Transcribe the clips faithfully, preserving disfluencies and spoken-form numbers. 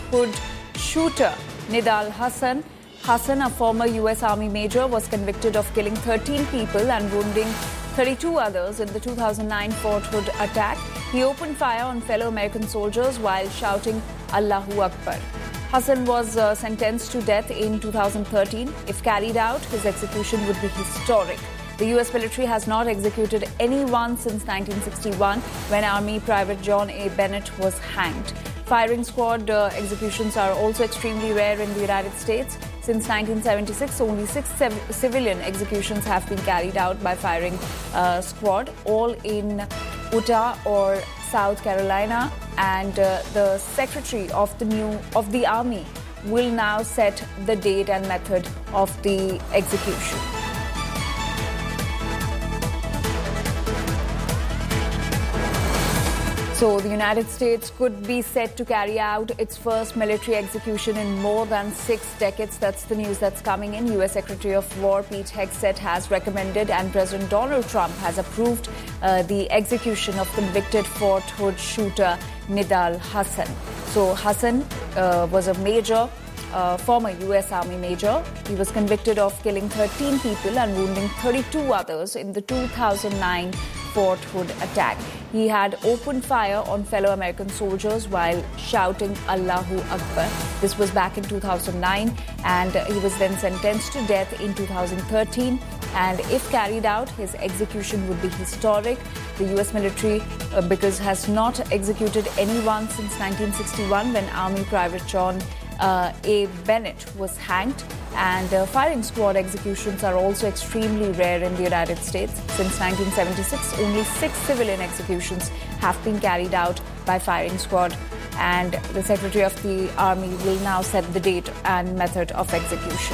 Hood shooter Nidal Hasan. Hasan, a former U S Army major, was convicted of killing thirteen people and wounding thirty-two others in the two thousand nine Fort Hood attack. He opened fire on fellow American soldiers while shouting Allahu Akbar. Hasan was uh, sentenced to death in two thousand thirteen. If carried out, his execution would be historic. The U S military has not executed anyone since nineteen sixty-one, when Army Private John A. Bennett was hanged. Firing squad uh, executions are also extremely rare in the United States. Since nineteen seventy-six, only six civ- civilian executions have been carried out by firing uh, squad, all in Utah or South Carolina. And uh, the Secretary of the new of the Army will now set the date and method of the execution. So the United States could be set to carry out its first military execution in more than six decades. That's the news that's coming in. U S Secretary of War Pete Hegseth has recommended and President Donald Trump has approved uh, the execution of convicted Fort Hood shooter Nidal Hasan. So Hasan uh, was a major, uh, former U S Army major. He was convicted of killing thirteen people and wounding thirty-two others in the two thousand nine Fort Hood attack. He had opened fire on fellow American soldiers while shouting Allahu Akbar. This was back in two thousand nine, and he was then sentenced to death in two thousand thirteen. And if carried out, his execution would be historic. The U S military, uh, because has not executed anyone since nineteen sixty-one, when Army Private John uh, A. Bennett was hanged. And uh, firing squad executions are also extremely rare in the United States. Since nineteen seventy-six, only six civilian executions have been carried out by firing squad. And the Secretary of the Army will now set the date and method of execution.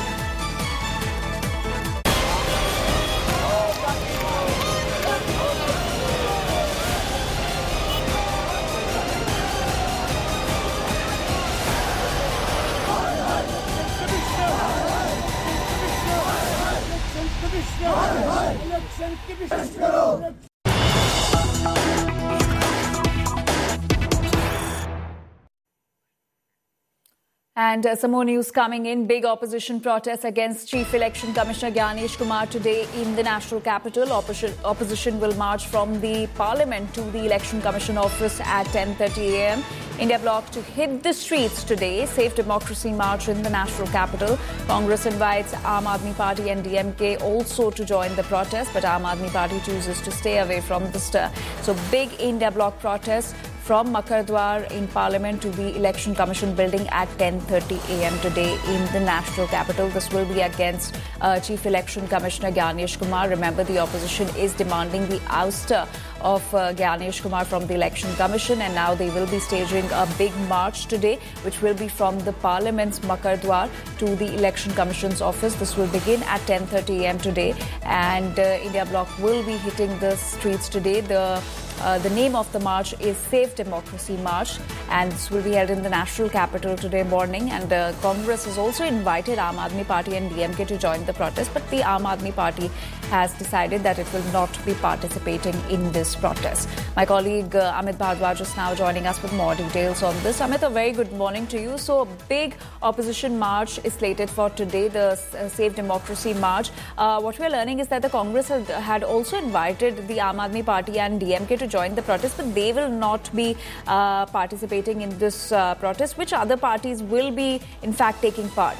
And uh, some more news coming in. Big opposition protests against Chief Election Commissioner Gyanesh Kumar today in the national capital. Opposition, opposition will march from the Parliament to the Election Commission office at ten thirty a.m. India Bloc to hit the streets today. Safe Democracy March in the national capital. Congress invites Aam Aadmi Party and D M K also to join the protest, but Aam Aadmi Party chooses to stay away from the stir. So big India Bloc protests from Makardwar in Parliament to the Election Commission building at ten thirty a.m. today in the national capital. This will be against uh, Chief Election Commissioner Gyanesh Kumar. Remember, the opposition is demanding the ouster of uh, Gyanesh Kumar from the Election Commission, and now they will be staging a big march today, which will be from the Parliament's Makardwar to the Election Commission's office. This will begin at ten thirty a.m. today, and uh, India Bloc will be hitting the streets today. The Uh, the name of the march is Safe Democracy March, and this will be held in the national capital today morning. And uh, Congress has also invited Aam Aadmi Party and D M K to join the protest, but the Aam Aadmi Party has decided that it will not be participating in this protest. My colleague uh, Amit Bhardwaj is now joining us with more details on this. Amit, a very good morning to you. So, a big opposition march is slated for today, the uh, Safe Democracy March. Uh, what we are learning is that the Congress had, had also invited the Aam Aadmi Party and D M K to join the protest, but they will not be uh, participating in this uh, protest. Which other parties will be, in fact, taking part?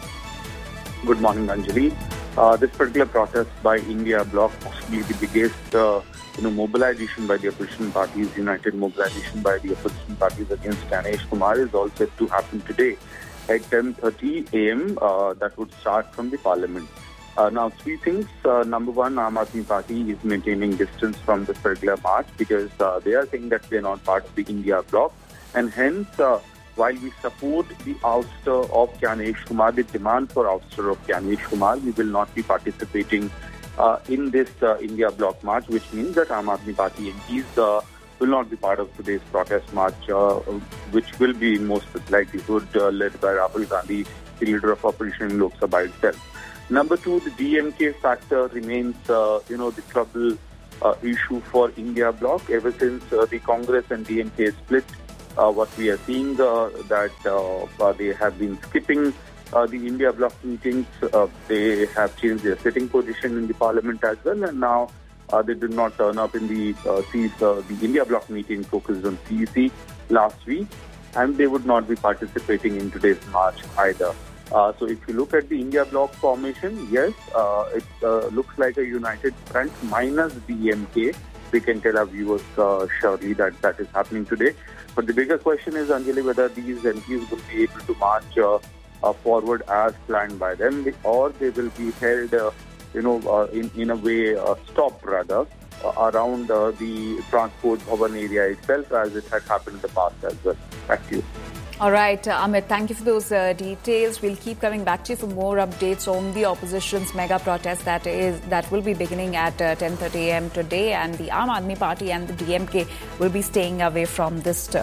Good morning, Anjali. Uh, this particular protest by India Bloc, possibly the biggest uh, you know, mobilization by the opposition parties, united mobilization by the opposition parties against Gyanesh Kumar, is all set to happen today at ten thirty a.m. Uh, that would start from the Parliament. Uh, now, three things. Uh, number one, Aam Aadmi Party is maintaining distance from this particular march because uh, they are saying that they are not part of the India Bloc. And hence, uh, while we support the ouster of Gyanesh Kumar, the demand for ouster of Gyanesh Kumar, we will not be participating uh, in this uh, India Bloc march, which means that Aam Aadmi Party M Ps uh, will not be part of today's protest march, uh, which will be most likelihood uh, led by Rahul Gandhi, the leader of opposition in Lok Sabha itself. Number two, the D M K factor remains, uh, you know, the trouble uh, issue for India Bloc. Ever since uh, the Congress and D M K split, uh, what we are seeing uh, that uh, uh, they have been skipping uh, the India bloc meetings. Uh, they have changed their sitting position in the parliament as well, and now uh, they did not turn up in the uh, C- uh, the India bloc meeting focused on C E C last week, and they would not be participating in today's march either. Uh, so if you look at the India bloc formation, yes, uh, it uh, looks like a united front minus D M K. We can tell our viewers uh, surely that that is happening today. But the bigger question is, Anjali, whether these M Ps will be able to march uh, uh, forward as planned by them, or they will be held, uh, you know, uh, in, in a way, uh, stopped rather, uh, around uh, the transport Bhavan area itself, as it had happened in the past as well. Back to you. All right, uh, Amit, thank you for those uh, details. We'll keep coming back to you for more updates on the opposition's mega protest that is that will be beginning at uh, ten thirty a m today, and the Aam Aadmi Party and the D M K will be staying away from this stir.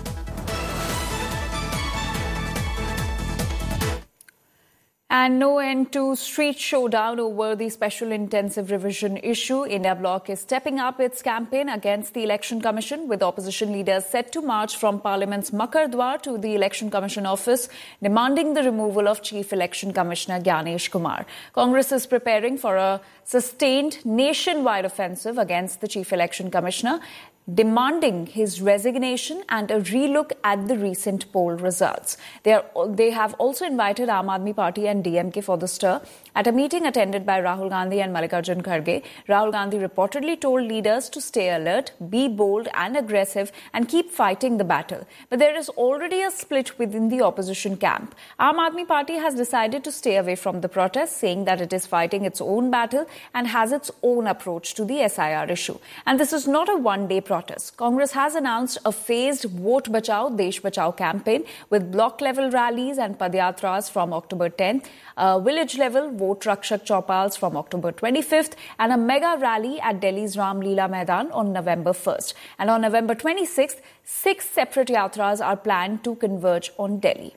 And no end to street showdown over the special intensive revision issue. India Bloc is stepping up its campaign against the Election Commission, with opposition leaders set to march from Parliament's Makar Dwar to the Election Commission office, demanding the removal of Chief Election Commissioner Gyanesh Kumar. Congress is preparing for a sustained nationwide offensive against the Chief Election Commissioner, demanding his resignation and a relook at the recent poll results. They, are, they have also invited Aam Aadmi Party and D M K for the stir. At a meeting attended by Rahul Gandhi and Mallikarjun Kharge, Rahul Gandhi reportedly told leaders to stay alert, be bold and aggressive, and keep fighting the battle. But there is already a split within the opposition camp. Aam Aadmi Party has decided to stay away from the protest, saying that it is fighting its own battle and has its own approach to the S I R issue. And this is not a one-day protest. Protest. Congress has announced a phased Vote Bachao, Desh Bachao campaign with block-level rallies and padyatras from October tenth, uh, village-level Vote Rakshak Chaupals from October twenty-fifth, and a mega rally at Delhi's Ram Leela Maidan on November first. And on November twenty-sixth, six separate yatras are planned to converge on Delhi.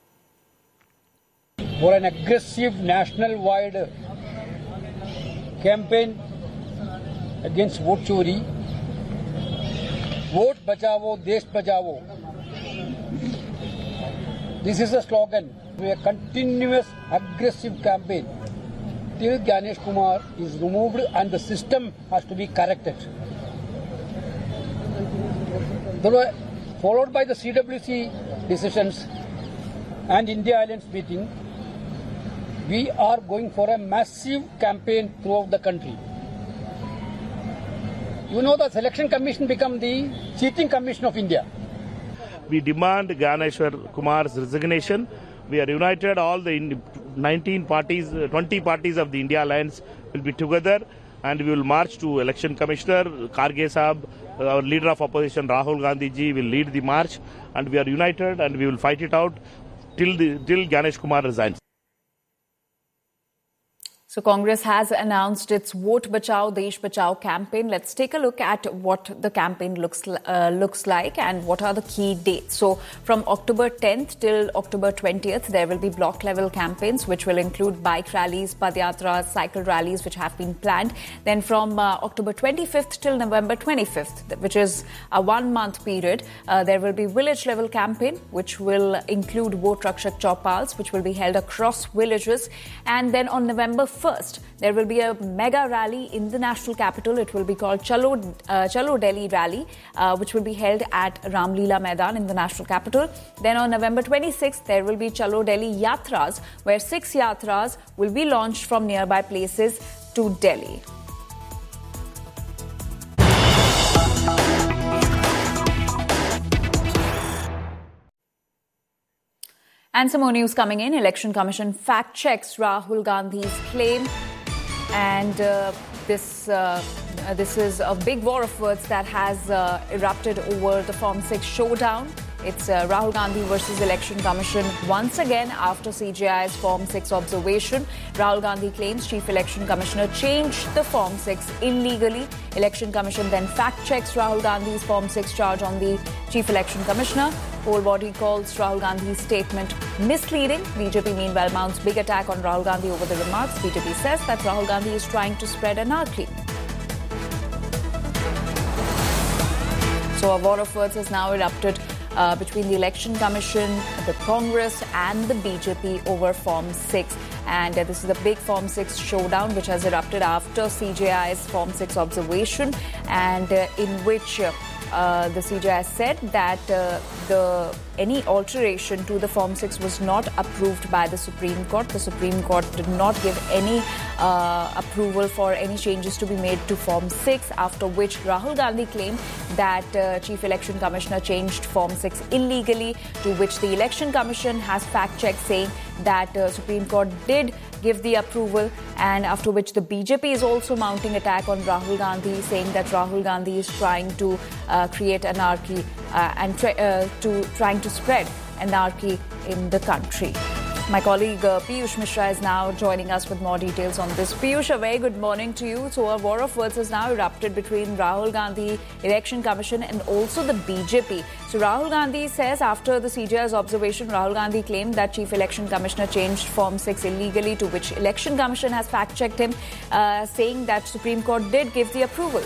For an aggressive national-wide campaign against vote chori, Vote Bachao, Desh Bachao. This is a slogan. A continuous aggressive campaign till Gyanesh Kumar is removed and the system has to be corrected. Followed by the C W C decisions and India Alliance meeting, we are going for a massive campaign throughout the country. You know, the Selection Commission become the cheating commission of India. We demand Gyaneshwar Kumar's resignation. We are united. All the nineteen parties, twenty parties of the India Alliance will be together, and we will march to Election Commissioner. Kharge Sahab, our leader of opposition, Rahul Gandhi ji, will lead the march, and we are united, and we will fight it out till the, till Gyanesh Kumar resigns. So Congress has announced its Vote Bachao, Desh Bachao campaign. Let's take a look at what the campaign looks uh, looks like and what are the key dates. So from October tenth till October twentieth, there will be block-level campaigns, which will include bike rallies, padyatras, cycle rallies, which have been planned. Then from uh, October twenty-fifth till November twenty-fifth, which is a one-month period, uh, there will be village-level campaign, which will include Vote Rakshak Chaupals, which will be held across villages. And then on November first, there will be a mega rally in the national capital. It will be called Chalo, uh, Chalo Delhi Rally, uh, which will be held at Ram Leela Maidan in the national capital. Then on November twenty-sixth, there will be Chalo Delhi Yatras, where six yatras will be launched from nearby places to Delhi. And some more news coming in. Election Commission fact checks Rahul Gandhi's claim, and uh, this uh, uh, this is a big war of words that has uh, erupted over the Form six showdown. It's uh, Rahul Gandhi versus Election Commission once again after C G I's Form six observation. Rahul Gandhi claims Chief Election Commissioner changed the Form six illegally. Election Commission then fact-checks Rahul Gandhi's Form six charge on the Chief Election Commissioner. Whole body calls Rahul Gandhi's statement misleading. B J P meanwhile mounts big attack on Rahul Gandhi over the remarks. B J P says that Rahul Gandhi is trying to spread anarchy. So a war of words has now erupted uh, between the Election Commission, the Congress and the B J P over Form six. And uh, this is the big Form six showdown which has erupted after C J I's Form six observation, and uh, in which uh, uh, the C J I said that uh, the any alteration to the Form six was not approved by the Supreme Court. The Supreme Court did not give any uh, approval for any changes to be made to Form six, after which Rahul Gandhi claimed that uh, Chief Election Commissioner changed Form six illegally, to which the Election Commission has fact-checked, saying that uh, Supreme Court did give the approval, and after which the B J P is also mounting attack on Rahul Gandhi, saying that Rahul Gandhi is trying to uh, create anarchy uh, and tra- uh, to trying to spread anarchy in the country. My colleague uh, Piyush Mishra is now joining us with more details on this. Piyush, a very good morning to you. So a war of words has now erupted between Rahul Gandhi, Election Commission and also the B J P. So Rahul Gandhi says after the C J I's observation, Rahul Gandhi claimed that Chief Election Commissioner changed Form six illegally, to which Election Commission has fact-checked him, uh, saying that Supreme Court did give the approval.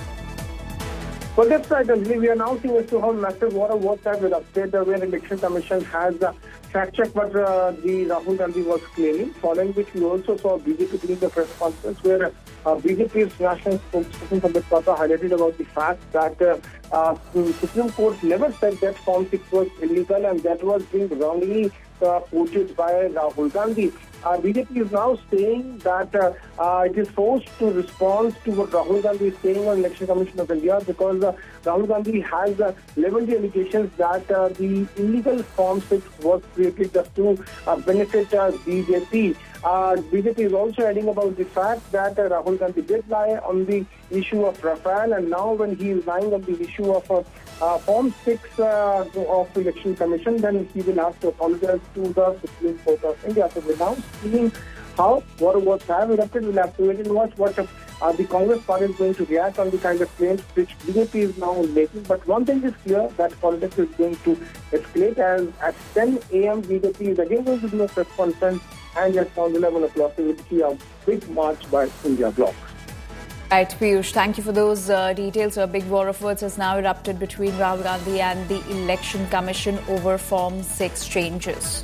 Well, that's right, Anjali. We are now seeing as to how massive war of words have erupted, uh, where Election Commission has uh, fact-checked what uh, the Rahul Gandhi was claiming, following which we also saw B J P doing the press conference where uh, B J P's national spokesperson Sambit Patra highlighted about the fact that uh, uh, the Supreme Court never said that Form six was illegal, and that was being wrongly uh, quoted by Rahul Gandhi. Uh, B J P is now saying that uh, uh, it is forced to respond to what Rahul Gandhi is saying on Election Commission of India, because uh, Rahul Gandhi has uh, leveled the allegations that uh, the illegal Form six was created just to uh, benefit uh, B J P. Uh, B J P is also adding about the fact that uh, Rahul Gandhi did lie on the issue of Rafale, and now when he is lying on the issue of uh, uh, Form six uh, of Election Commission, then he will have to apologize to the Supreme Court of India. So we're now seeing how what was have erupted. We'll have to wait and watch what uh, the Congress party is going to react on the kind of claims which B J P is now making. But one thing is clear, that politics is going to escalate, as at ten a.m. B J P is again going to do a press conference, and at around eleven o'clock we will see a big march by India Bloc. Right, Piyush, thank you for those uh, details. A big war of words has now erupted between Rahul Gandhi and the Election Commission over Form six changes.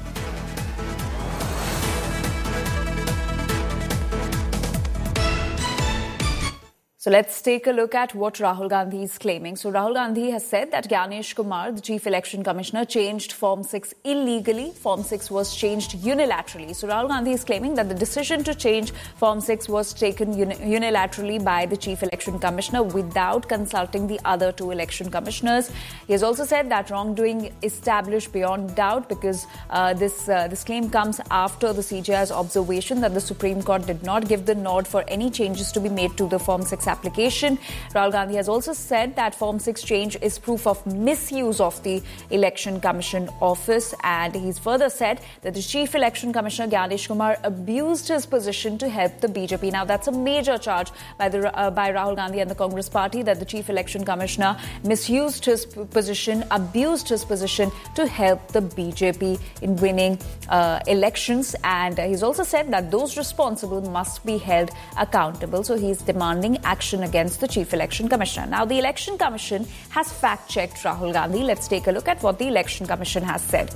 So let's take a look at what Rahul Gandhi is claiming. So Rahul Gandhi has said that Gyanesh Kumar, the Chief Election Commissioner, changed Form six illegally. Form six was changed unilaterally. So Rahul Gandhi is claiming that the decision to change Form six was taken uni- unilaterally by the Chief Election Commissioner without consulting the other two election commissioners. He has also said that wrongdoing established beyond doubt, because uh, this uh, this claim comes after the C J I's observation that the Supreme Court did not give the nod for any changes to be made to the Form six application. Rahul Gandhi has also said that Form six change is proof of misuse of the Election Commission office, and he's further said that the Chief Election Commissioner Gyanesh Kumar abused his position to help the B J P. Now, that's a major charge by the uh, by Rahul Gandhi and the Congress Party, that the Chief Election Commissioner misused his p- position, abused his position to help the B J P in winning uh, elections, and uh, he's also said that those responsible must be held accountable. So he's demanding action against the Chief Election Commissioner. Now, the Election Commission has fact-checked Rahul Gandhi. Let's take a look at what the Election Commission has said.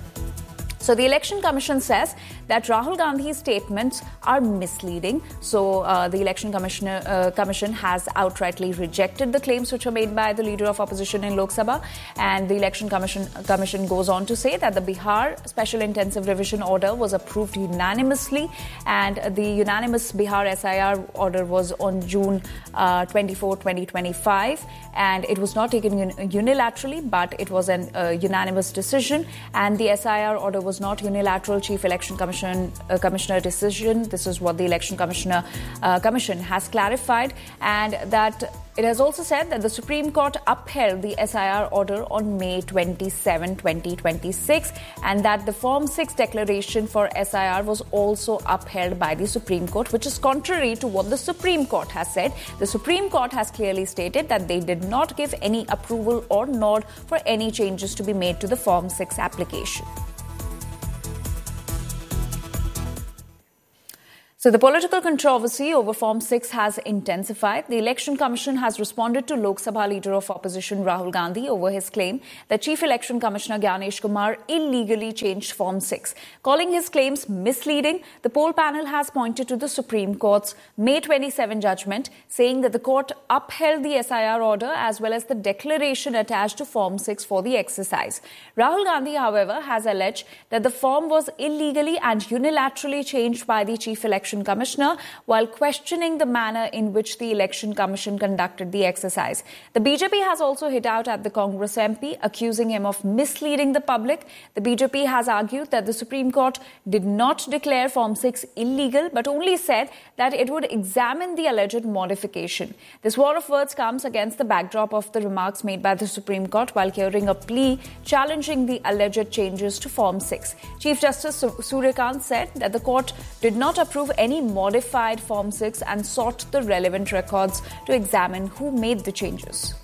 So the Election Commission says that Rahul Gandhi's statements are misleading. So uh, the Election Commissioner, uh, Commission has outrightly rejected the claims which were made by the Leader of Opposition in Lok Sabha. And the Election Commission, Commission goes on to say that the Bihar Special Intensive Revision Order was approved unanimously, and the unanimous Bihar S I R order was on June uh, twenty-fourth, twenty twenty-five, and it was not taken un- unilaterally, but it was an uh, unanimous decision, and the S I R order was not unilateral Chief Election Commission uh, Commissioner decision. This is what the Election Commissioner uh, Commission has clarified, and that it has also said that the Supreme Court upheld the S I R order on May twenty-seventh, twenty twenty-six, and that the Form six declaration for S I R was also upheld by the Supreme Court, which is contrary to what the Supreme Court has said. The Supreme Court has clearly stated that they did not give any approval or nod for any changes to be made to the Form six application. So the political controversy over Form six has intensified. The Election Commission has responded to Lok Sabha Leader of Opposition Rahul Gandhi over his claim that Chief Election Commissioner Gyanesh Kumar illegally changed Form six. Calling his claims misleading, the poll panel has pointed to the Supreme Court's May twenty-seventh judgment, saying that the court upheld the S I R order as well as the declaration attached to Form six for the exercise. Rahul Gandhi, however, has alleged that the form was illegally and unilaterally changed by the Chief Election Commissioner while questioning the manner in which the Election Commission conducted the exercise. The B J P has also hit out at the Congress M P, accusing him of misleading the public. The B J P has argued that the Supreme Court did not declare Form six illegal, but only said that it would examine the alleged modification. This war of words comes against the backdrop of the remarks made by the Supreme Court while hearing a plea challenging the alleged changes to Form six. Chief Justice Suryakant said that the court did not approve any modified Form six and sought the relevant records to examine who made the changes.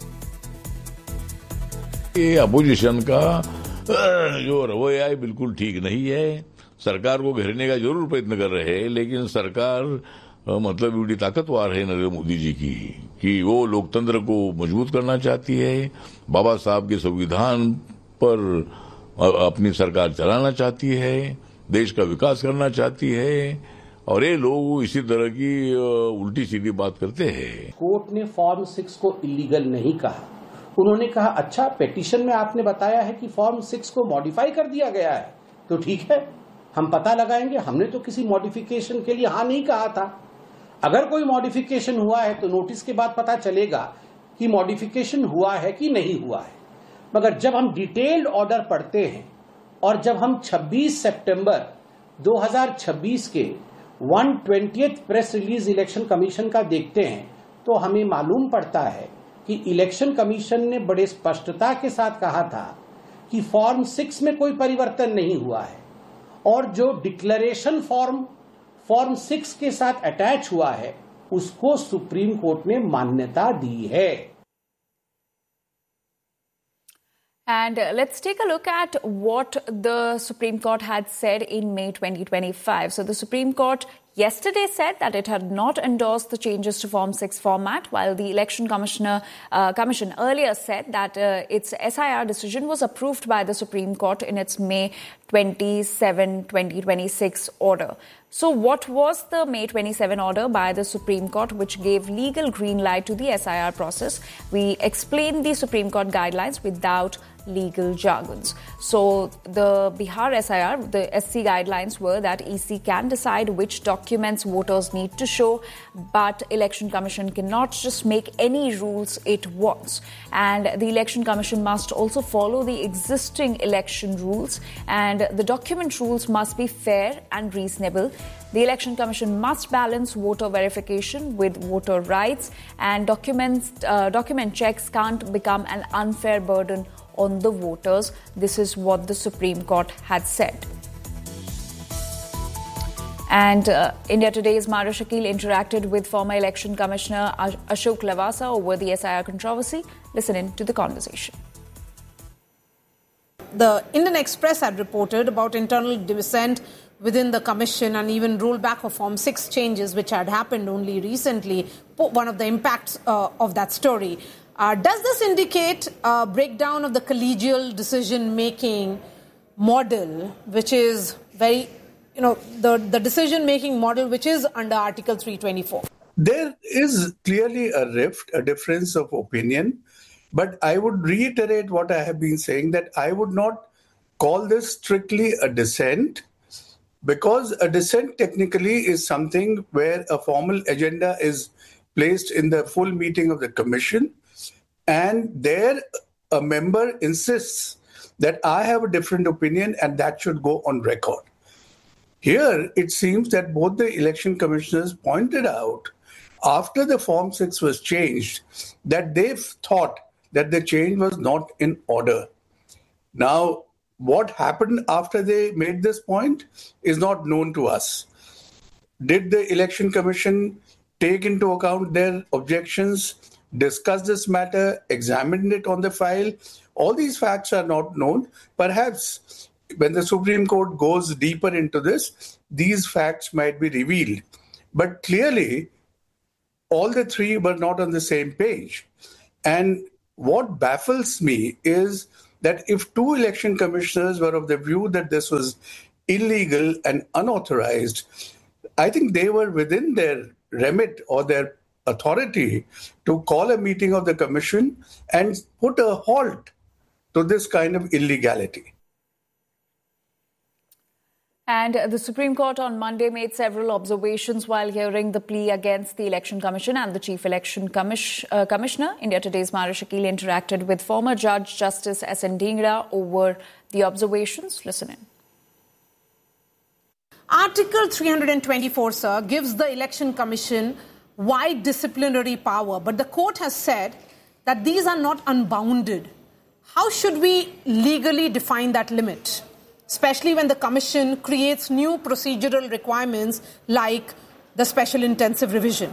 ये opposition का जो रवैया है बिल्कुल ठीक नहीं है। सरकार को घेरने का जरूर प्रयत्न कर रहे हैं, लेकिन सरकार मतलब बड़ी ताकतवर है नरेंद्र मोदी जी की कि वो लोकतंत्र को मजबूत करना चाहती है, बाबा साहब के संविधान पर अपनी सरकार चलाना चाहती है, देश का विकास करना चाहती है, और ये लोग इसी तरह की उल्टी सीधी बात करते हैं। कोर्ट ने फॉर्म सिक्स को इलीगल नहीं कहा। उन्होंने कहा अच्छा पेटिशन में आपने बताया है कि फॉर्म सिक्स को मॉडिफाई कर दिया गया है, तो ठीक है, हम पता लगाएंगे। हमने तो किसी मॉडिफिकेशन के लिए हाँ नहीं कहा था। अगर कोई मॉडिफिकेशन हुआ है तो नोटिस के बाद पता चलेगा कि मॉडिफिकेशन हुआ है कि नहीं हुआ है। मगर जब हम डिटेल्ड ऑर्डर पढ़ते हैं और जब हम छब्बीस सितंबर दो हज़ार छब्बीस के एक सौ बीसवें प्रेस रिलीज इलेक्शन कमीशन का देखते हैं तो हमें मालूम पड़ता है कि इलेक्शन कमीशन ने बड़े स्पष्टता के साथ कहा था कि फॉर्म सिक्स में कोई परिवर्तन नहीं हुआ है, और जो डिक्लेरेशन फॉर्म फॉर्म सिक्स के साथ अटैच हुआ है उसको सुप्रीम कोर्ट ने मान्यता दी है। And uh, let's take a look at what the Supreme Court had said in May twenty twenty-five. So the Supreme Court yesterday said that it had not endorsed the changes to Form six format, while the Election Commissioner, uh, Commission earlier said that uh, its S I R decision was approved by the Supreme Court in its May twenty-seventh, twenty twenty-six order. So what was the May twenty-seventh order by the Supreme Court which gave legal green light to the S I R process? We explained the Supreme Court guidelines without legal jargons. So the Bihar S I R, the S C guidelines were that E C can decide which documents voters need to show, but Election Commission cannot just make any rules it wants. And the Election Commission must also follow the existing election rules, and the document rules must be fair and reasonable. The Election Commission must balance voter verification with voter rights, and documents, uh, document checks can't become an unfair burden on the voters. This is what the Supreme Court had said. And uh, India Today's Mara Shakil interacted with former Election Commissioner Ashok Lavasa over the S I R controversy. Listen in to the conversation. The Indian Express had reported about internal dissent within the commission and even rollback of Form six changes which had happened only recently, one of the impacts uh, of that story. Uh, does this indicate a breakdown of the collegial decision-making model, which is very, you know, the, the decision-making model which is under Article three twenty-four? There is clearly a rift, a difference of opinion, but I would reiterate what I have been saying, that I would not call this strictly a dissent, because a dissent technically is something where a formal agenda is placed in the full meeting of the commission, and there a member insists that I have a different opinion and that should go on record. Here, it seems that both the election commissioners pointed out after the Form six was changed that they thought that the change was not in order. Now, what happened after they made this point is not known to us. Did the Election Commission take into account their objections, discuss this matter, examine it on the file? All these facts are not known. Perhaps when the Supreme Court goes deeper into this, these facts might be revealed. But clearly, all the three were not on the same page. And what baffles me is that if two election commissioners were of the view that this was illegal and unauthorized, I think they were within their remit or their authority to call a meeting of the commission and put a halt to this kind of illegality. And the Supreme Court on Monday made several observations while hearing the plea against the Election Commission and the Chief Election Commish- uh, Commissioner. India Today's Mara Shakil interacted with former Judge Justice S N Dhingra over the observations. Listen in. Article three twenty-four, sir, gives the Election Commission wide disciplinary power, but the court has said that these are not unbounded. How should we legally define that limit, especially when the Commission creates new procedural requirements like the special intensive revision?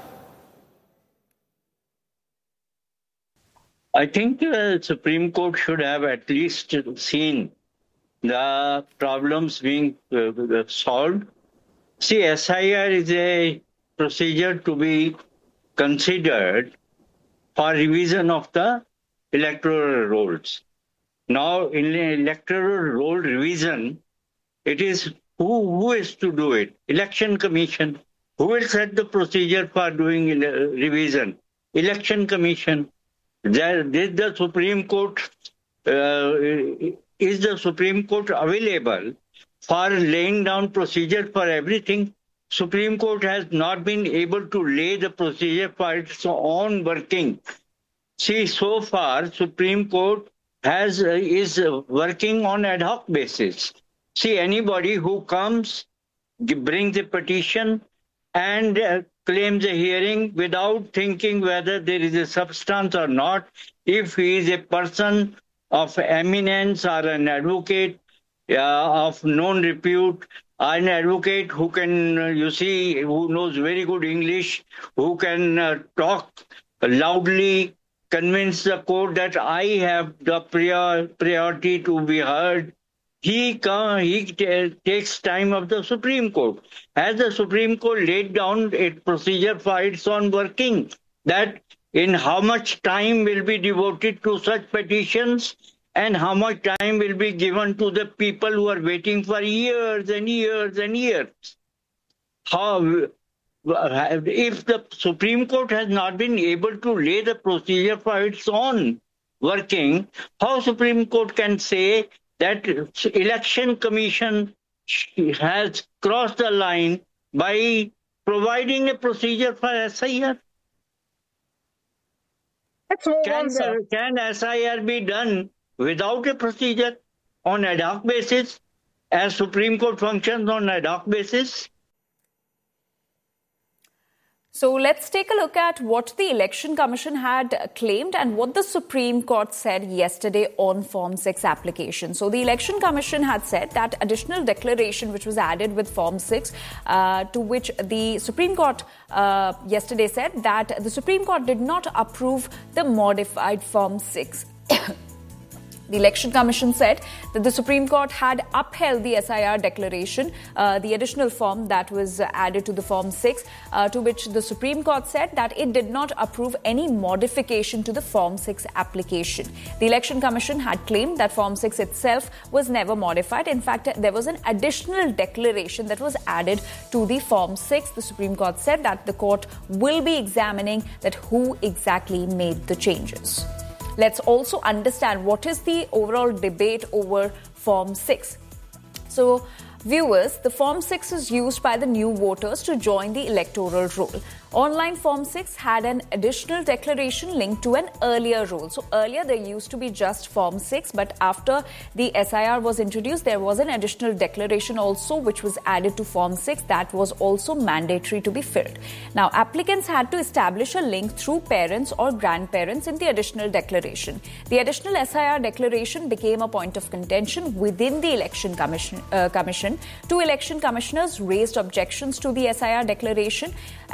I think the Supreme Court should have at least seen the problems being uh, solved. See, S I R is a procedure to be considered for revision of the electoral rolls. Now, in the electoral roll revision, it is who, who is to do it? Election Commission. Who will set the procedure for doing ele- revision? Election Commission. There, did the Supreme Court, uh, is the Supreme Court available for laying down procedure for everything? Supreme Court has not been able to lay the procedure for its own working. See, so far, Supreme Court has uh, is uh, working on ad hoc basis. See, anybody who comes, brings a petition and uh, claims a hearing without thinking whether there is a substance or not, if he is a person of eminence or an advocate uh, of known repute, an advocate who can, uh, you see, who knows very good English, who can uh, talk loudly, convince the court that I have the prior, priority to be heard. He come, he t- takes time of the Supreme Court. Has the Supreme Court laid down a procedure for its own working, that in how much time will be devoted to such petitions and how much time will be given to the people who are waiting for years and years and years? How... If the Supreme Court has not been able to lay the procedure for its own working, how Supreme Court can say that Election Commission has crossed the line by providing a procedure for S I R? Can, the, can S I R be done without a procedure on ad hoc basis, as Supreme Court functions on ad hoc basis? So let's take a look at what the Election Commission had claimed and what the Supreme Court said yesterday on Form six application. So the Election Commission had said that additional declaration which was added with Form six, uh, to which the Supreme Court uh, yesterday said that the Supreme Court did not approve the modified Form six. The Election Commission said that the Supreme Court had upheld the S I R declaration, uh, the additional form that was added to the Form six, uh, to which the Supreme Court said that it did not approve any modification to the Form six application. The Election Commission had claimed that Form six itself was never modified. In fact, there was an additional declaration that was added to the Form six. The Supreme Court said that the court will be examining that who exactly made the changes. Let's also understand what is the overall debate over Form six. So, viewers, the Form six is used by the new voters to join the electoral roll. Online Form six had an additional declaration linked to an earlier roll. So earlier there used to be just Form six, but after the S I R was introduced, there was an additional declaration also which was added to Form six that was also mandatory to be filled. Now, applicants had to establish a link through parents or grandparents in the additional declaration. The additional S I R declaration became a point of contention within the Election Commission. Uh, commission. Two election commissioners raised objections to the S I R declaration, and uh,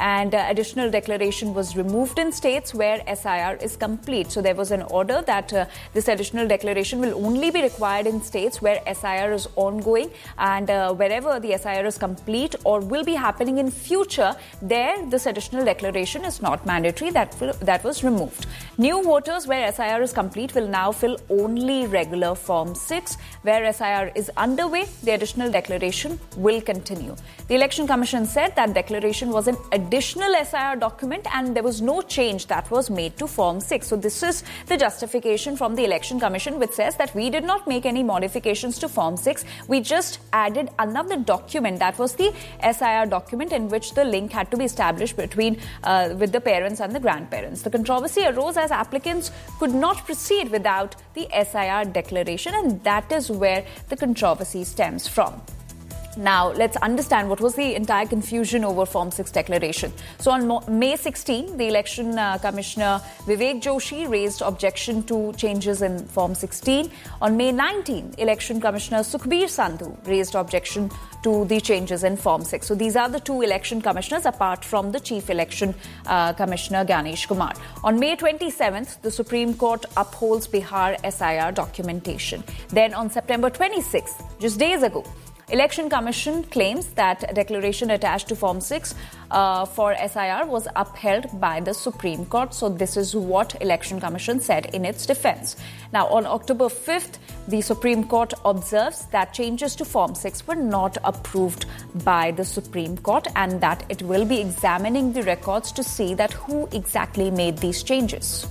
uh, additional declaration was removed in states where S I R is complete. So there was an order that uh, this additional declaration will only be required in states where S I R is ongoing, and uh, wherever the S I R is complete or will be happening in future, there this additional declaration is not mandatory. That will, that was removed. New voters where S I R is complete will now fill only regular Form six. Where S I R is underway, the additional declaration will continue. The Election Commission said that declaration was an additional S I R document and there was no change that was made to Form six. So this is the justification from the Election Commission, which says that we did not make any modifications to Form six. We just added another document, that was the S I R document, in which the link had to be established between uh, with the parents and the grandparents. The controversy arose as applicants could not proceed without the S I R declaration, and that is where the controversy stems from. Now, let's understand what was the entire confusion over Form six declaration. So, on May sixteenth, the Election uh, Commissioner Vivek Joshi raised objection to changes in Form sixteen. On May nineteenth, Election Commissioner Sukhbir Sandhu raised objection to the changes in Form six. So, these are the two election commissioners apart from the Chief Election uh, Commissioner Gyanesh Kumar. On May twenty-seventh, the Supreme Court upholds Bihar S I R documentation. Then, on September twenty-sixth, just days ago, Election Commission claims that declaration attached to Form six uh, for S I R was upheld by the Supreme Court. So this is what Election Commission said in its defense. Now, on October fifth, the Supreme Court observes that changes to Form six were not approved by the Supreme Court and that it will be examining the records to see that who exactly made these changes.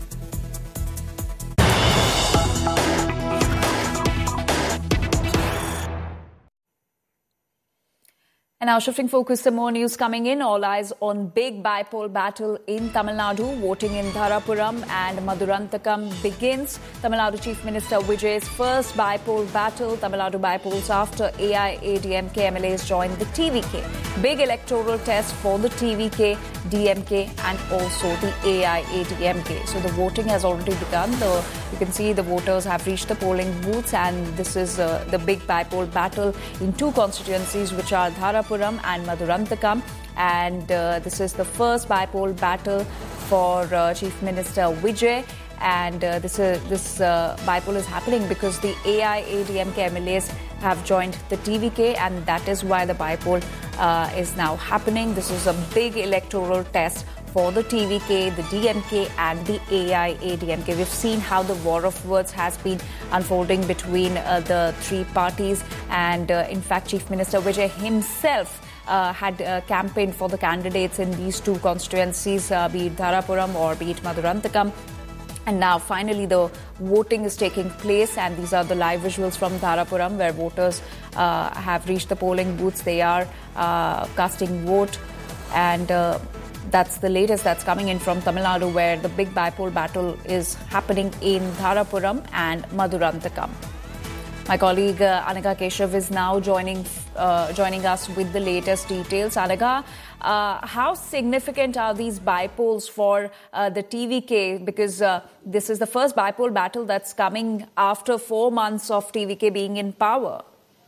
And now shifting focus to more news coming in. All eyes on big bipole battle in Tamil Nadu. Voting in Dharapuram and Maduranthakam begins. Tamil Nadu Chief Minister Vijay's first bipole battle. Tamil Nadu bipoles after A I A D M K M L As joined the T V K. Big electoral test for the T V K, D M K and also the A I A D M K. So the voting has already begun. The, you can see the voters have reached the polling booths, and this is uh, the big bipole battle in two constituencies, which are Dharapuram and Maduranthakam, and uh, this is the first bipole battle for uh, Chief Minister Vijay, and uh, this uh, this uh, bipole is happening because the A I A D M K M L As have joined the T V K, and that is why the bipole uh, is now happening. This is a big electoral test for the T V K, the D M K and the A I A D M K. We've seen how the war of words has been unfolding between uh, the three parties, and uh, in fact Chief Minister Vijay himself uh, had uh, campaigned for the candidates in these two constituencies, uh, be it Dharapuram or be it Maduranthakam. And now finally the voting is taking place, and these are the live visuals from Dharapuram where voters uh, have reached the polling booths. They are uh, casting vote, and uh, that's the latest that's coming in from Tamil Nadu, where the big bipole battle is happening in Dharapuram and Maduranthakam. My colleague uh, Anaga Keshav is now joining uh, joining us with the latest details. Anaga, uh, how significant are these bipoles for uh, the T V K? Because uh, this is the first bipole battle that's coming after four months of T V K being in power.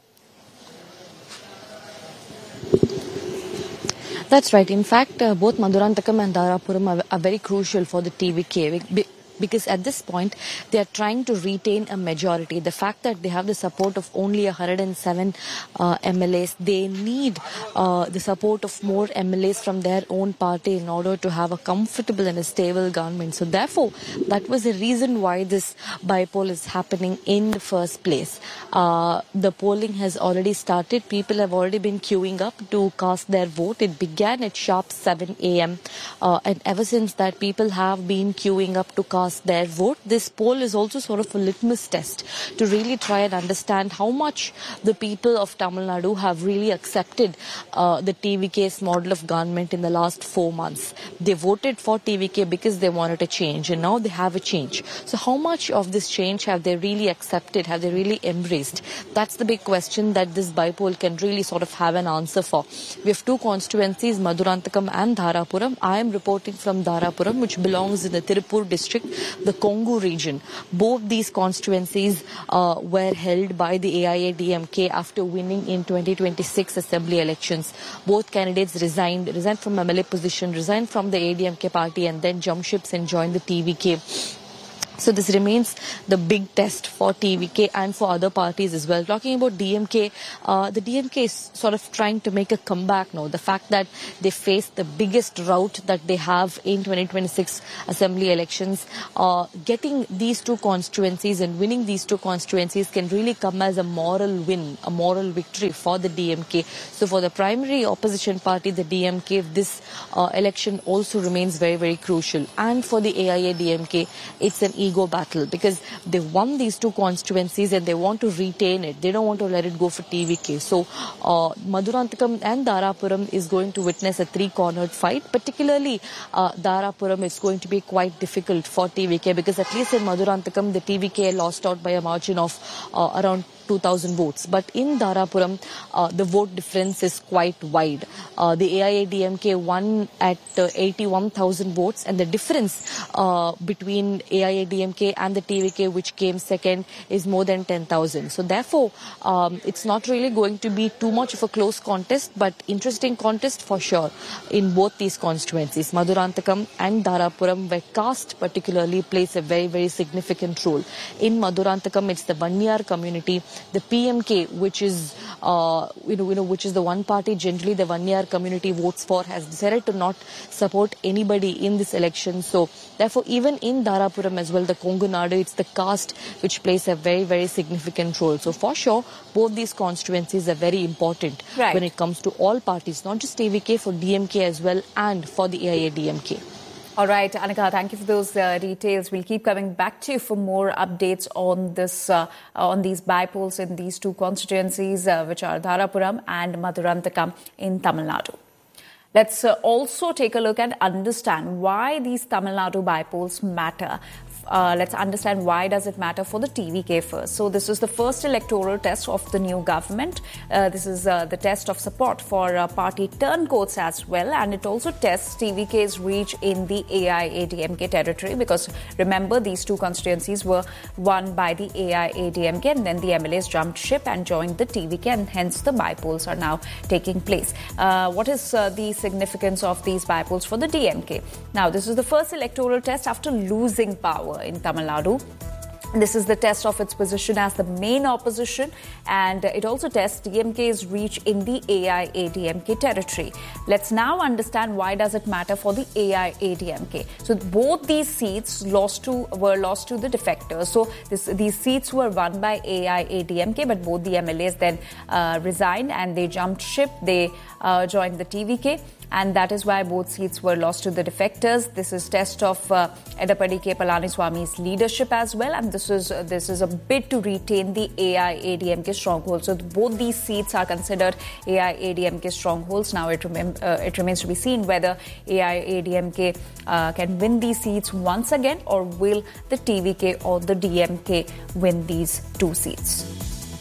That's right. In fact, uh, both Maduranthakam and Dharapuram are, are very crucial for the T V K. Be- Because at this point, they are trying to retain a majority. The fact that they have the support of only one hundred seven uh, M L As, they need uh, the support of more M L As from their own party in order to have a comfortable and a stable government. So therefore, that was the reason why this bipole is happening in the first place. Uh, the polling has already started. People have already been queuing up to cast their vote. It began at sharp seven a.m. Uh, and ever since that, people have been queuing up to cast their vote. This poll is also sort of a litmus test to really try and understand how much the people of Tamil Nadu have really accepted uh, the T V K's model of government in the last four months. They voted for T V K because they wanted a change, and now they have a change. So how much of this change have they really accepted, have they really embraced? That's the big question that this bipole can really sort of have an answer for. We have two constituencies, Maduranthakam and Dharapuram. I am reporting from Dharapuram, which belongs in the Tirupur district. the Kongu region. Both these constituencies uh, were held by the A I A D M K after winning in twenty twenty-six assembly elections. Both candidates resigned, resigned from M L A position, resigned from the A D M K party and then jumped ships and joined the T V K. So this remains the big test for T V K and for other parties as well. Talking about D M K, uh, the D M K is sort of trying to make a comeback now. The fact that they face the biggest rout that they have in twenty twenty-six assembly elections, uh, getting these two constituencies and winning these two constituencies can really come as a moral win, a moral victory for the D M K. So for the primary opposition party, the D M K, this uh, election also remains very, very crucial. And for the A I A D M K, it's an ego battle because they won these two constituencies and they want to retain it. They don't want to let it go for T V K. So uh, Maduranthakam and Dharapuram is going to witness a three-cornered fight. Particularly uh, Dharapuram is going to be quite difficult for T V K because at least in Maduranthakam the T V K lost out by a margin of uh, around two thousand votes. But in Dharapuram, uh, the vote difference is quite wide. Uh, the A I A D M K won at uh, eighty-one thousand votes, and the difference uh, between A I A D M K and the T V K, which came second, is more than ten thousand. So therefore, um, it's not really going to be too much of a close contest, but interesting contest for sure in both these constituencies. Maduranthakam and Dharapuram, where caste particularly plays a very, very significant role. In Maduranthakam, it's the Vanniyar community. The P M K, which is, uh, you know, you know, which is the one party generally the Vanniyar community votes for, has decided to not support anybody in this election. So, therefore, even in Dharapuram as well, the Kongu Nadu, it's the caste which plays a very, very significant role. So, for sure, both these constituencies are very important right. when it comes to all parties, not just T V K, for D M K as well, and for the A I A D M K. All right, Anika, thank you for those uh, details. We'll keep coming back to you for more updates on this, uh, on these by-polls in these two constituencies, uh, which are Dharapuram and Maduranthakam in Tamil Nadu. Let's uh, also take a look and understand why these Tamil Nadu by-polls matter. Uh, let's understand why does it matter for the T V K first. So this is the first electoral test of the new government. Uh, this is uh, the test of support for uh, party turncoats as well, and it also tests T V K's reach in the A I A D M K territory, because remember, these two constituencies were won by the A I A D M K and then the M L As jumped ship and joined the T V K, and hence the by-polls are now taking place. Uh, what is uh, the significance of these by-polls for the D M K? Now, this is the first electoral test after losing power in Tamil Nadu. This is the test of its position as the main opposition, and it also tests D M K's reach in the A I A D M K territory. Let's now understand why does it matter for the A I A D M K. So both these seats lost to were lost to the defectors. So this, these seats were won by A I A D M K, but both the M L As then uh, resigned and they jumped ship. They uh, joined the T V K. And that is why both seats were lost to the defectors. This is test of uh, Edapadi K. Palaniswamy's leadership as well, and this is uh, this is a bid to retain the A I A D M K stronghold. So both these seats are considered A I A D M K strongholds. Now it, rem- uh, it remains to be seen whether A I A D M K uh, can win these seats once again, or will the T V K or the D M K win these two seats.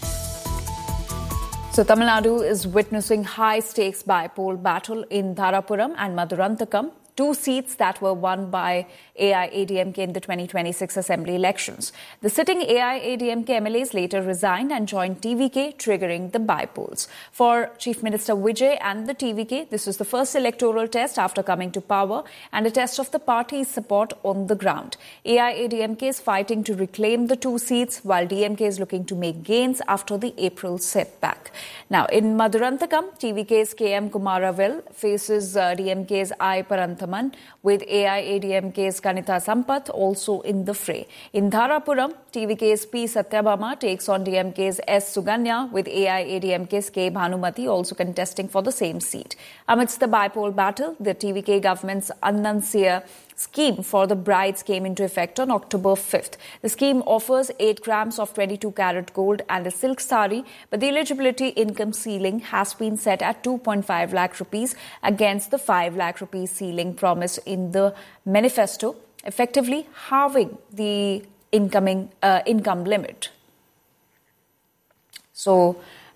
So Tamil Nadu is witnessing high-stakes by-poll battle in Dharapuram and Maduranthakam, two seats that were won by A I A D M K in the twenty twenty-six assembly elections. The sitting A I A D M K M L As later resigned and joined T V K, triggering the by-polls. For Chief Minister Vijay and the T V K, this is the first electoral test after coming to power and a test of the party's support on the ground. A I A D M K is fighting to reclaim the two seats, while D M K is looking to make gains after the April setback. Now, in Maduranthakam, T V K's K M Kumaravel faces uh, D M K's I. Paranthaman, with A I A D M K's Kanitha Sampath also in the fray. In Dharapuram, T V K's P. Satyabhama takes on D M K's S. Suganya, with A I A D M K's K. Bhanumati also contesting for the same seat. Amidst the by-poll battle, the T V K government's Annansya scheme for the brides came into effect on October fifth. The scheme offers eight grams of twenty-two karat gold and a silk sari, but the eligibility income ceiling has been set at two point five lakh rupees against the five lakh rupees ceiling promised in the manifesto, effectively halving the incoming uh, income limit. So,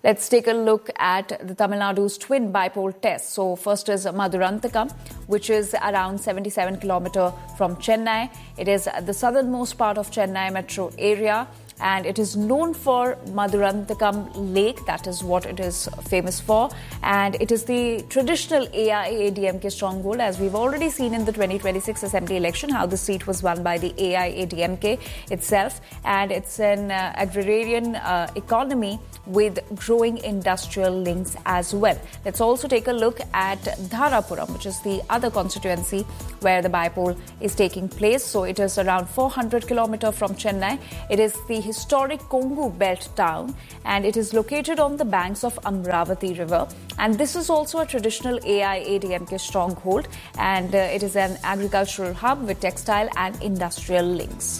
Let's take a look at the Tamil Nadu's twin bipole test. So first is Maduranthakam, which is around seventy-seven kilometers from Chennai. It is the southernmost part of Chennai metro area. And it is known for Maduranthakam Lake. That is what it is famous for. And it is the traditional A I A D M K stronghold, as we've already seen in the twenty twenty-six Assembly election, how the seat was won by the A I A D M K itself. And it's an uh, agrarian uh, economy with growing industrial links as well. Let's also take a look at Dharapuram, which is the other constituency where the bipole is taking place. So it is around four hundred kilometers from Chennai. It is the historic Kongu belt town, and it is located on the banks of Amravati River. And this is also a traditional A I A D M K stronghold, and uh, it is an agricultural hub with textile and industrial links.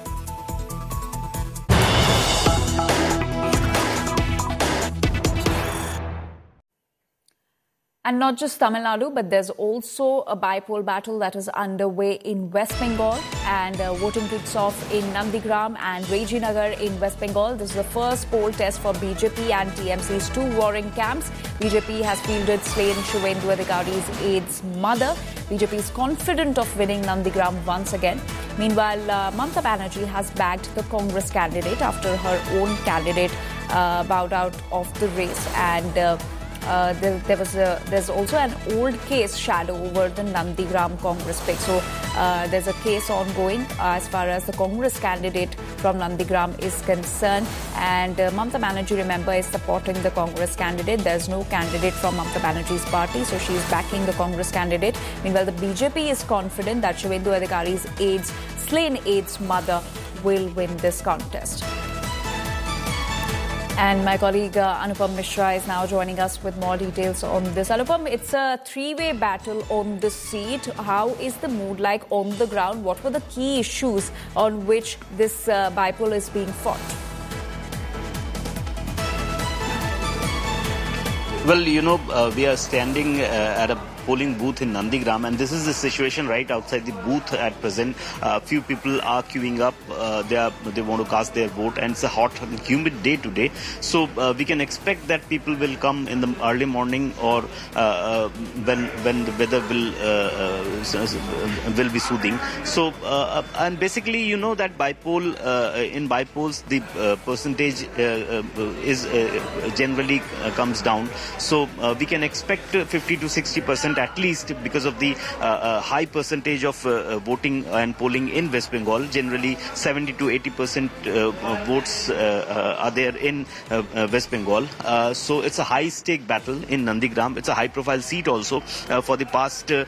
And not just Tamil Nadu, but there's also a bipole battle that is underway in West Bengal, and uh, voting kicks off in Nandigram and Rajinagar in West Bengal. This is the first poll test for B J P and T M C's two warring camps. B J P has fielded slain Shubhendu Adhikari's aide's mother. B J P is confident of winning Nandigram once again. Meanwhile, uh, Mamata Banerjee has backed the Congress candidate after her own candidate uh, bowed out of the race, and uh, Uh, there, there was a, there's also an old case shadow over the Nandigram Congress pick. So uh, there's a case ongoing uh, as far as the Congress candidate from Nandigram is concerned. And uh, Mamata Banerjee, remember, is supporting the Congress candidate. There's no candidate from Mamata Banerjee's party, so she's backing the Congress candidate. Meanwhile, the B J P is confident that Shubhendu Adhikari's aide's, slain aide's mother will win this contest. And my colleague uh, Anupam Mishra is now joining us with more details on this. Anupam, it's a three-way battle on this seat. How is the mood like on the ground? What were the key issues on which this uh, bipole is being fought? Well, you know, uh, we are standing uh, at a polling booth in Nandigram, and this is the situation right outside the booth at present. Uh, few people are queuing up. Uh, they are, they want to cast their vote, and it's a hot, humid day today. So uh, we can expect that people will come in the early morning, or uh, uh, when when the weather will uh, uh, will be soothing. So uh, and basically, you know that bipole uh, in bipoles the uh, percentage uh, uh, is uh, generally uh, comes down. So uh, we can expect fifty to sixty percent at least, because of the uh, uh, high percentage of uh, uh, voting and polling in West Bengal. Generally seventy to eighty percent uh, votes uh, uh, are there in uh, uh, West Bengal. Uh, so it's a high stake battle in Nandigram. It's a high profile seat also. Uh, for the past uh,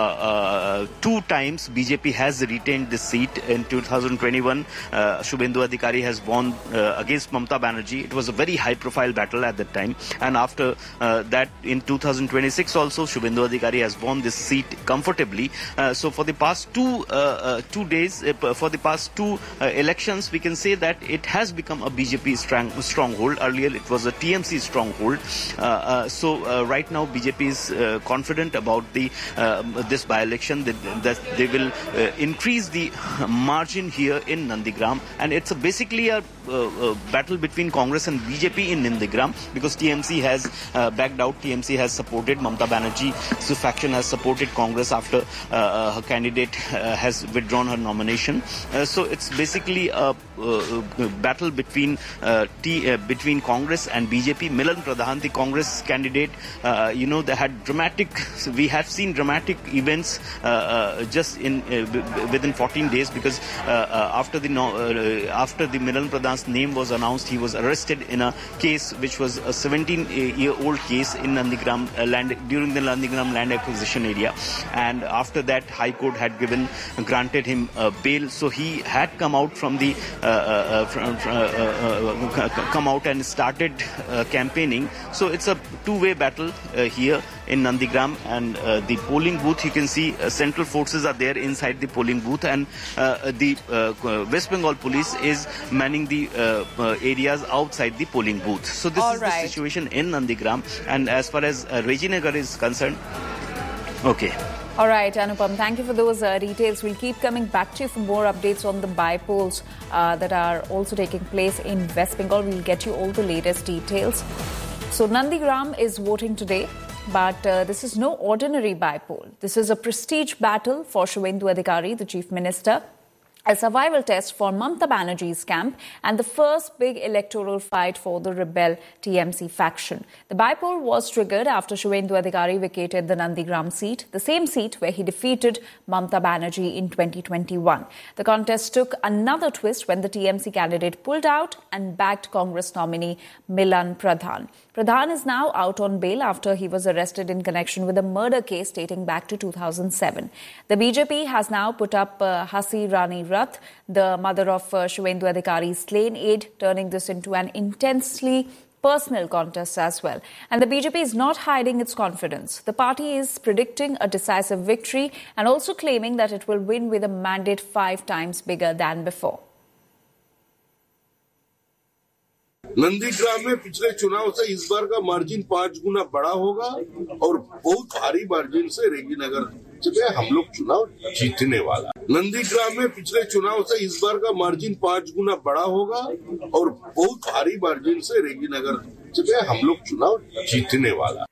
uh, two times B J P has retained this seat. In two thousand twenty-one, uh, Shubhendu Adhikari has won uh, against Mamata Banerjee. It was a very high profile battle at that time, and after uh, that in two thousand twenty-six also Shubhendu Adhikari has won this seat comfortably. Uh, so for the past two uh, uh, two days, uh, for the past two uh, elections, we can say that it has become a B J P strong, stronghold. Earlier it was a T M C stronghold. Uh, uh, so uh, right now B J P is uh, confident about the uh, this by-election, that, that they will uh, increase the margin here in Nandigram, and it's a basically a, uh, a battle between Congress and B J P in Nandigram, because T M C has uh, backed out. T M C has supported Mamata Banerjee. So faction has supported Congress after uh, her candidate uh, has withdrawn her nomination. Uh, so it's basically a, a battle between uh, T, uh, between Congress and B J P. Milan Pradhan, the Congress candidate, uh, you know, they had dramatic. We have seen dramatic events uh, uh, just in uh, within fourteen days, because uh, uh, after the no, uh, after the Milan Pradhan's name was announced, he was arrested in a case which was a seventeen-year-old case in Nandigram uh, land during the Nandigram land acquisition area, and after that High Court had given granted him uh, bail. So he had come out from the uh, uh, from, uh, uh, come out and started uh, campaigning. So it's a two-way battle uh, here in Nandigram, and uh, the polling booth, you can see uh, central forces are there inside the polling booth, and uh, the uh, West Bengal police is manning the uh, uh, areas outside the polling booth. So this All is right. the situation in Nandigram, and as far as uh, Rajinagar is concerned, okay. All right, Anupam, thank you for those uh, details. We'll keep coming back to you for more updates on the bipoles uh, that are also taking place in West Bengal. We'll get you all the latest details. So Nandigram is voting today, but uh, this is no ordinary by-poll. This is a prestige battle for Shuvendu Adhikari, the Chief Minister, a survival test for Mamata Banerjee's camp, and the first big electoral fight for the rebel T M C faction. The by-poll was triggered after Shuvendu Adhikari vacated the Nandigram seat, the same seat where he defeated Mamata Banerjee in twenty twenty-one. The contest took another twist when the T M C candidate pulled out and backed Congress nominee Milan Pradhan. Pradhan is now out on bail after he was arrested in connection with a murder case dating back to two thousand seven. The B J P has now put up uh, Hasi Rani Rath, the mother of uh, Shuvendu Adhikari's slain aide, turning this into an intensely personal contest as well. And the B J P is not hiding its confidence. The party is predicting a decisive victory and also claiming that it will win with a mandate five times bigger than before. Nandigram में पिछले चुनाव से इस बार का margin पांच गुना बड़ा होगा और बहुत भारी मार्जिन से रेगिनगर में हम लोग चुनाव जीतने वाला। नंदीग्राम में पिछले चुनाव से इस बार का मार्जिन पांच गुना बड़ा होगा और बहुत भारी मार्जिन से रेगिनगर में हम लोग चुनाव जीतने वाला।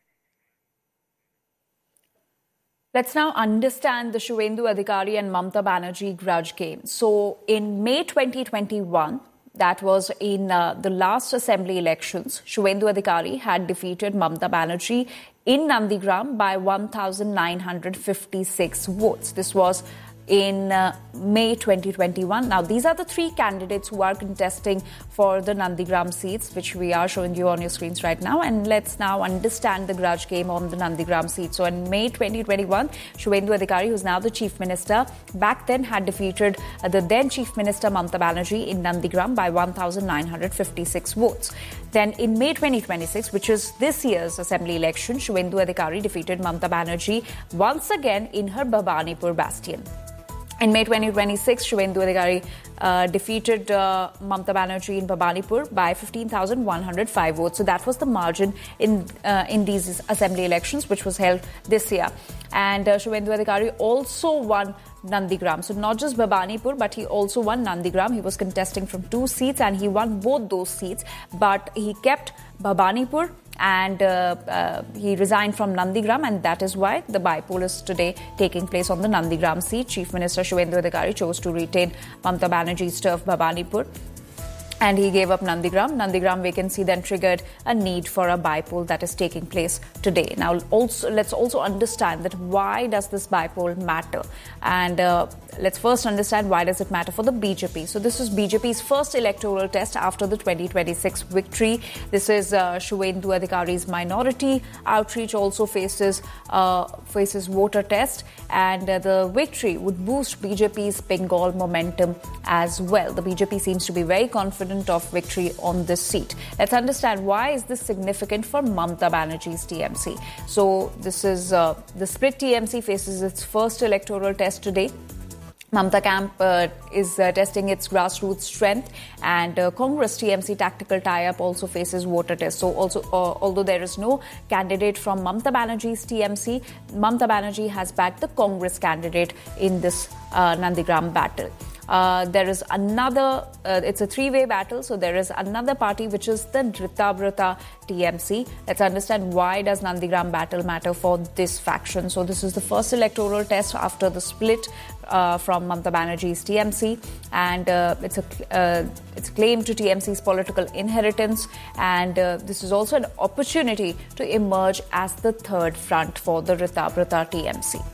Let's now understand the Shuvendu Adhikari and Mamata Banerjee grudge game. So in May twenty twenty-one, that was in uh, the last assembly elections, Shuvendu Adhikari had defeated Mamata Banerjee in Nandigram by one thousand nine hundred fifty-six votes. This was in uh, May twenty twenty-one. Now, these are the three candidates who are contesting for the Nandigram seats, which we are showing you on your screens right now. And let's now understand the grudge game on the Nandigram seat. So, in May twenty twenty-one, Shuvendu Adhikari, who's now the Chief Minister, back then had defeated uh, the then Chief Minister Mamata Banerjee in Nandigram by one thousand nine hundred fifty-six votes. Then, in May twenty twenty-six, which is this year's assembly election, Shuvendu Adhikari defeated Mamata Banerjee once again in her Bhabanipur bastion. In May twenty twenty-six, Shuvendu Adhikari uh, defeated uh, Mamata Banerjee in Bhabanipur by fifteen thousand one hundred five votes. So that was the margin in uh, in these assembly elections, which was held this year. And uh, Shuvendu Adhikari also won Nandigram. So not just Bhabanipur, but he also won Nandigram. He was contesting from two seats and he won both those seats. But he kept Bhabanipur and uh, uh, he resigned from Nandigram, and that is why the by-poll is today taking place on the Nandigram seat. Chief Minister Shuvendu Adhikari chose to retain Mamata Banerjee's turf Bhabanipur, and he gave up Nandigram. Nandigram vacancy then triggered a need for a by-poll that is taking place today. Now, also let's also understand that why does this by-poll matter? And uh, let's first understand why does it matter for the B J P. So this is B J P's first electoral test after the twenty twenty-six victory. This is uh, Shuvendu Adhikari's minority outreach also faces uh, faces voter test, and uh, the victory would boost B J P's Bengal momentum as well. The B J P seems to be very confident of victory on this seat. Let's understand why is this significant for Mamata Banerjee's T M C. So this is uh, the split T M C faces its first electoral test today. Mamata camp uh, is uh, testing its grassroots strength, and uh, Congress T M C tactical tie-up also faces voter test. So also, uh, although there is no candidate from Mamata Banerjee's T M C, Mamata Banerjee has backed the Congress candidate in this uh, Nandigram battle. Uh, there is another, uh, it's a three-way battle, so there is another party which is the Dritabrata T M C. Let's understand why does Nandigram battle matter for this faction. So this is the first electoral test after the split uh, from Mamata Banerjee's T M C, and uh, it's a uh, it's a claim to T M C's political inheritance, and uh, this is also an opportunity to emerge as the third front for the Dritabrata T M C.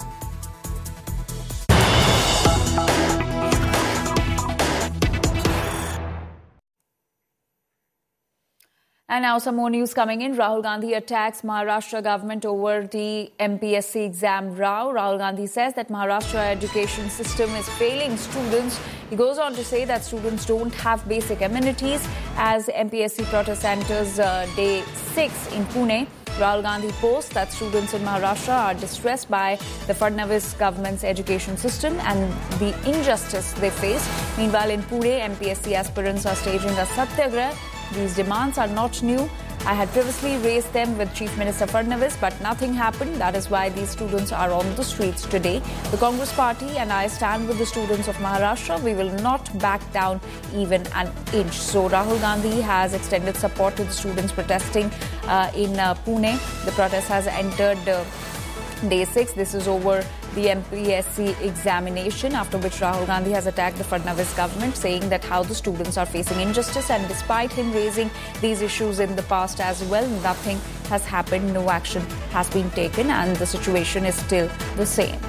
And now some more news coming in. Rahul Gandhi attacks Maharashtra government over the M P S C exam row. Rahul Gandhi says that Maharashtra education system is failing students. He goes on to say that students don't have basic amenities as M P S C protest enters uh, day six in Pune. Rahul Gandhi posts that students in Maharashtra are distressed by the Fadnavis government's education system and the injustice they face. Meanwhile, in Pune, M P S C aspirants are staging a satyagrah. These demands are not new. I had previously raised them with Chief Minister Fadnavis, but nothing happened. That is why these students are on the streets today. The Congress Party and I stand with the students of Maharashtra. We will not back down even an inch. So Rahul Gandhi has extended support to the students protesting uh, in uh, Pune. The protest has entered uh, day six. This is over the M P S C examination, after which Rahul Gandhi has attacked the Fadnavis government, saying that how the students are facing injustice, and despite him raising these issues in the past as well, nothing has happened, no action has been taken, and the situation is still the same.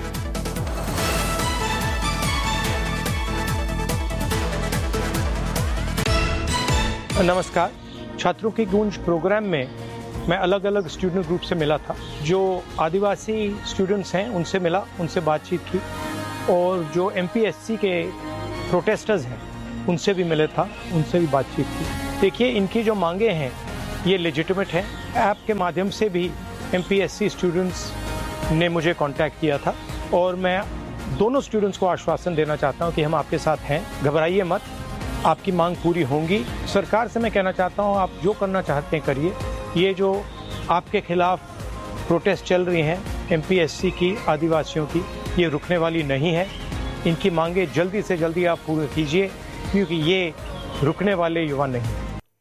नमस्कार। छात्रों की गूंज programme में मैं अलग अलग student group से मिला था। जो आदिवासी स्टूडेंट्स हैं उनसे मिला, उनसे बातचीत की, और जो एमपीएससी के प्रोटेस्टर्स हैं उनसे भी मिले था, उनसे भी बातचीत की। देखिए, इनकी जो मांगे हैं ये लेजिटिमेट हैं। ऐप के माध्यम से भी एमपीएससी स्टूडेंट्स ने मुझे कांटेक्ट किया था, और मैं दोनों स्टूडेंट्स को आश्वासन देना चाहता हूं कि हम आपके साथ हैं, घबराइए मत, आपकी मांग पूरी होंगी। सरकार से मैं कहना चाहता हूं, आप जो करना चाहते हैं करिए। ये जो आपके खिलाफ प्रोटेस्ट चल रही हैं एमपीएससी की, आदिवासियों की, ये रुकने वाली नहीं है। इनकी मांगे जल्दी से जल्दी आप पूरी कीजिए, क्योंकि ये रुकने वाले युवा नहीं।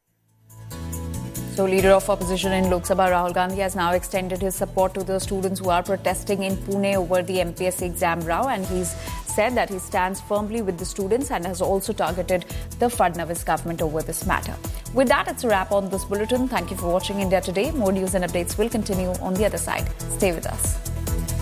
So, leader of opposition in Lok Sabha, Rahul Gandhi, has now extended his support to the students who are protesting in Pune over the M P S C exam row, and he's said that he stands firmly with the students and has also targeted the Fadnavis government over this matter. With that, it's a wrap on this bulletin. Thank you for watching India Today. More news and updates will continue on the other side. Stay with us.